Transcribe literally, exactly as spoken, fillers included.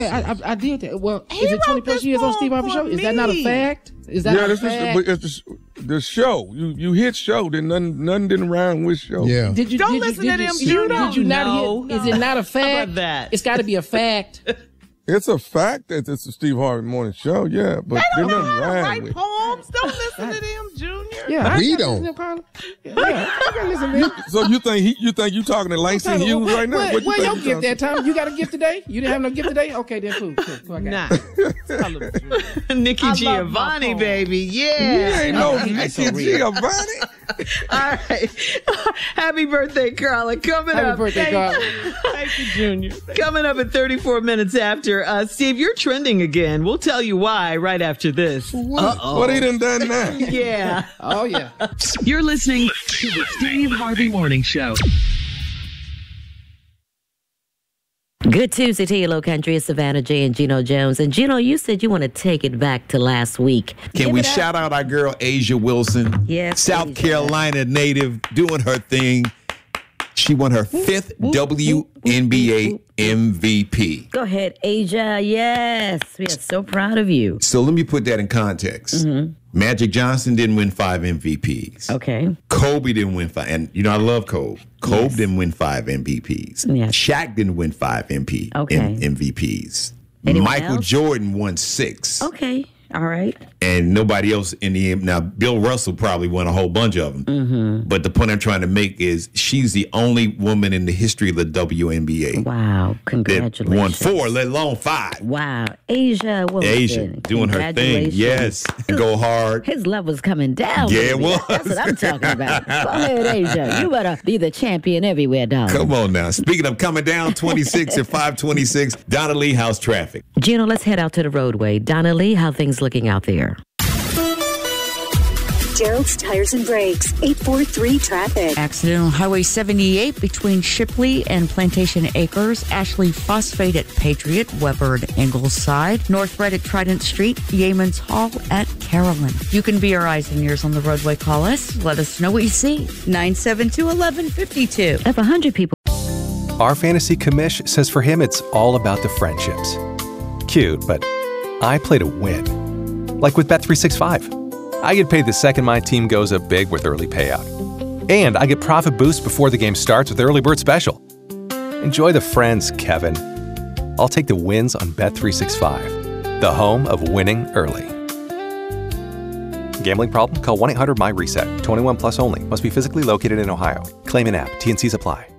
I, I, I did that. Well, He is it twenty plus years on Steve Harvey for Show? Is me. that not a fact? Is that yeah, not this a fact? is it's the, the show. You you hit show, then nothing nothing didn't rhyme with show. Yeah. Did you Don't did listen you, to did them. You, You did don't you not know. hit? Is it not a fact? How about that? It's got to be a fact. It's a fact that it's the Steve Harvey Morning Show, yeah, but They there's don't nothing know how to rhyme write with. poems. Don't listen to them, Junior. Yeah, We I, I don't. listen to Carla. Yeah, yeah, I can listen to him. So you think he, you think you talking to Langston Tyler, Hughes where, right now? Where, What you where think your you gift talking- that time? You got a gift today? You didn't have no gift today? Okay, then cool. cool, cool I got Nah. it. I love you. Nikki I love Giovanni, my poem. baby. You Yeah. ain't no Oh, that's so Nicky real. Giovanni. All right. Happy birthday, Carla. Coming Happy up. birthday, Carla. Thank you, Junior. Coming up at thirty-four minutes after. Uh, Steve, you're trending again. We'll tell you why right after this. What? What he done done now? Yeah. Oh, yeah. You're listening to the Steve Harvey Morning Show. Good Tuesday to you, Low Country. It's Savannah J and Gino Jones. And Gino, you said you want to take it back to last week. Can Give we it up. shout out our girl Asia Wilson? Yes, South Asia. Carolina native, doing her thing. She won her fifth W N B A M V P. Go ahead, Asia. Yes. We are so proud of you. So let me put that in context. Magic Johnson didn't win five M V Ps. Okay. Kobe didn't win five. And, you know, I love Kobe. Kobe Yes. didn't win five M V Ps. Yes. Shaq didn't win five M P, Okay. M- M V Ps. Anyone Michael else? Jordan won six. Okay. All right. And nobody else in the now Bill Russell probably won a whole bunch of them. Mm-hmm. But the point I'm trying to make is she's the only woman in the history of the W N B A Wow. that Congratulations. won four, let alone five. Wow. Asia Wilson. Asia doing her thing, Congratulations. yes, and go hard. His level's coming down. Yeah, it baby. was. That's what I'm talking about. Go ahead, Asia. You better be the champion everywhere, darling. Come on now. Speaking of coming down, twenty-six at five twenty-six, Donna Lee, how's traffic? Gino, let's head out to the roadway. Donna Lee, how things looking out there? Gerald's Tires and Brakes, eight four three traffic. Accident on Highway seventy-eight between Shipley and Plantation Acres, Ashley Phosphate at Patriot, Weber at Ingleside, North Red at Trident Street, Yeaman's Hall at Carolyn. You can be your eyes and ears on the roadway. Call us. Let us know what you see. nine seven two, one one five two. If one hundred people. Our fantasy commish says for him it's all about the friendships. Cute, but I play to win. Like with Bet three sixty-five. I get paid the second my team goes up big with early payout. And I get profit boost before the game starts with Early Bird Special. Enjoy the friends, Kevin. I'll take the wins on Bet three sixty-five, the home of winning early. Gambling problem? Call one eight hundred M Y RESET. twenty-one plus only. Must be physically located in Ohio. Claim in app. T and Cs apply.